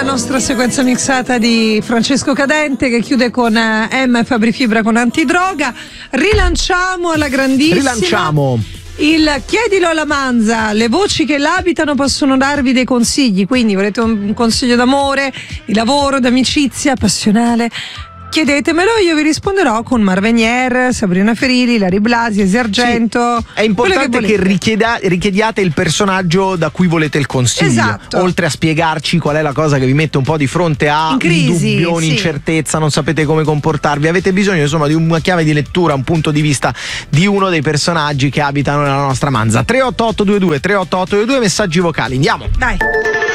nostra sequenza mixata di Francesco Cadente che chiude con Emma e Fabri Fibra con Antidroga. Rilanciamo alla grandissima. Il chiedilo alla Manza, le voci che l'abitano possono darvi dei consigli, quindi volete un consiglio d'amore, di lavoro, d'amicizia, passionale? Chiedetemelo, io vi risponderò con Marvenier, Sabrina Ferili, Lari Blasi, Esi Argento. Sì, è importante che richiediate il personaggio da cui volete il consiglio. Esatto. Oltre a spiegarci qual è la cosa che vi mette un po' di fronte a crisi, dubbio, un'incertezza, non sapete come comportarvi. Avete bisogno insomma di una chiave di lettura, un punto di vista di uno dei personaggi che abitano nella nostra Manza. 38822, messaggi vocali, andiamo. Dai.